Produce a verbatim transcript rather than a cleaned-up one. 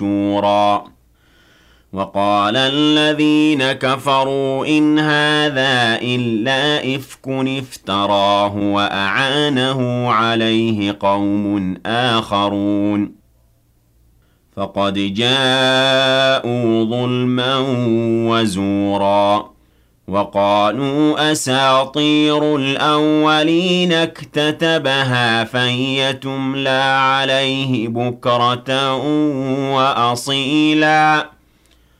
شُورًا وَقَالَ الَّذِينَ كَفَرُوا إِنْ هَٰذَا إِلَّا إِفْكٌ افْتَرَاهُ وَأَعَانَهُ عَلَيْهِ قَوْمٌ آخَرُونَ فَقَدْ جَاءُوا ظُلْمًا وَزُورًا وَقَالُوا أَسَاطِيرُ الْأَوَّلِينَ اكْتَتَبَهَا فَهِيَ تُمْلَىٰ عَلَيْهِ بُكْرَةً وَأَصِيلًا